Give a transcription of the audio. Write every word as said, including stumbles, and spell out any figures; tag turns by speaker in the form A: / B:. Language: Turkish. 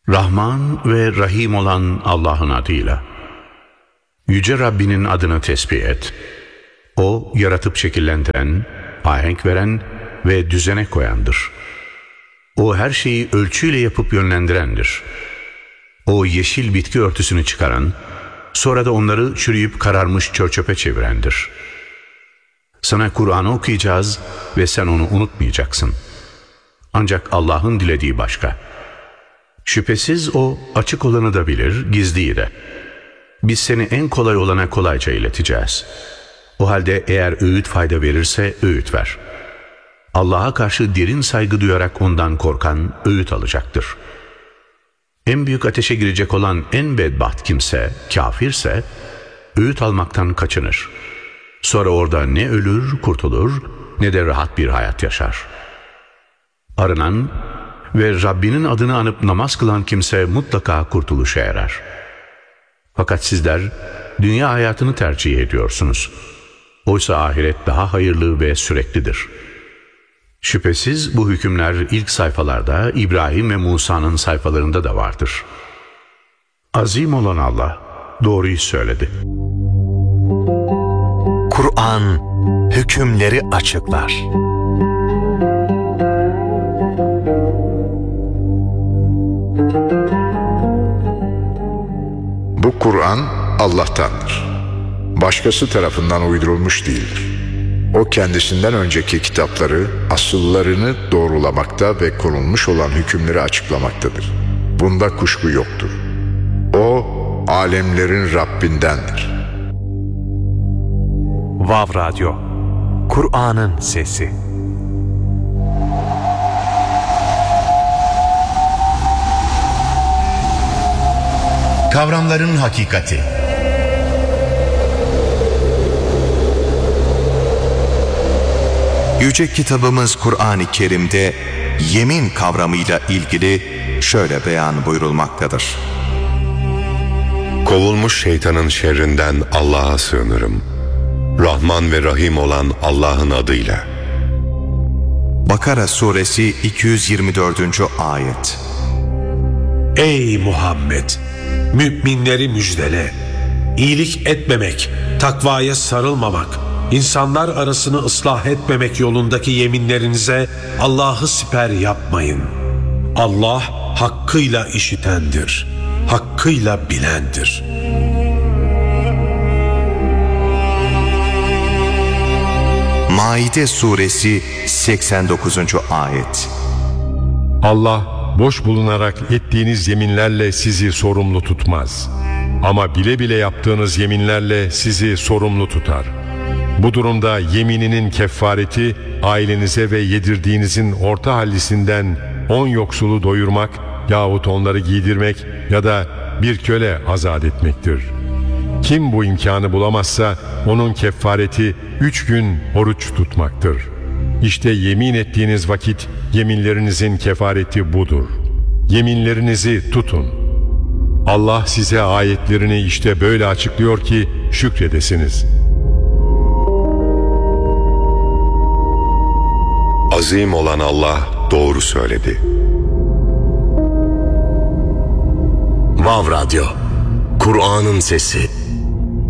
A: Rahman ve Rahim olan Allah'ın adıyla. Yüce Rabbinin adını tesbih et. O, yaratıp şekillendiren, ahenk veren ve düzene koyandır. O, her şeyi ölçüyle yapıp yönlendirendir. O, yeşil bitki örtüsünü çıkaran, sonra da onları çürüyüp kararmış çörçöpe çevirendir. Sana Kur'an'ı okuyacağız ve sen onu unutmayacaksın. Ancak Allah'ın dilediği başka. Şüphesiz O, açık olanı da bilir, gizliyi de. Biz seni en kolay olana kolayca ileteceğiz. O halde eğer öğüt fayda verirse öğüt ver. Allah'a karşı derin saygı duyarak ondan korkan öğüt alacaktır. En büyük ateşe girecek olan en bedbaht kimse, kafirse, öğüt almaktan kaçınır. Sonra orada ne ölür, kurtulur, ne de rahat bir hayat yaşar. Arınan ve Rabbinin adını anıp namaz kılan kimse mutlaka kurtuluşa erer. Fakat sizler dünya hayatını tercih ediyorsunuz. Oysa ahiret daha hayırlı ve süreklidir. Şüphesiz bu hükümler ilk sayfalarda İbrahim ve Musa'nın sayfalarında da vardır. Azim olan Allah doğruyu söyledi.
B: Kur'an hükümleri açıklar.
C: Bu Kur'an Allah'tandır. Başkası tarafından uydurulmuş değildir. O kendisinden önceki kitapları, asıllarını doğrulamakta ve konulmuş olan hükümleri açıklamaktadır. Bunda kuşku yoktur. O, alemlerin Rabbindendir.
B: Vav Radyo, Kur'an'ın sesi.
D: Kavramların hakikati.
B: Yüce kitabımız Kur'an-ı Kerim'de yemin kavramıyla ilgili şöyle beyan buyurulmaktadır.
E: Kovulmuş şeytanın şerrinden Allah'a sığınırım. Rahman ve Rahim olan Allah'ın adıyla.
B: Bakara suresi iki yüz yirmi dördüncü ayet.
F: Ey Muhammed! Müminleri müjdele. İyilik etmemek, takvaya sarılmamak, insanlar arasını ıslah etmemek yolundaki yeminlerinize Allah'ı siper yapmayın. Allah hakkıyla işitendir, hakkıyla bilendir.
B: Maide suresi seksen dokuzuncu ayet.
G: Allah boş bulunarak ettiğiniz yeminlerle sizi sorumlu tutmaz. Ama bile bile yaptığınız yeminlerle sizi sorumlu tutar. Bu durumda yemininin kefareti ailenize ve yedirdiğinizin orta hallisinden on yoksulu doyurmak yahut onları giydirmek ya da bir köle azat etmektir. Kim bu imkanı bulamazsa onun kefareti üç gün oruç tutmaktır. İşte yemin ettiğiniz vakit yeminlerinizin kefareti budur. Yeminlerinizi tutun. Allah size ayetlerini işte böyle açıklıyor ki şükredesiniz.
E: Azim olan Allah doğru söyledi.
D: Vav Radyo, Kur'an'ın sesi.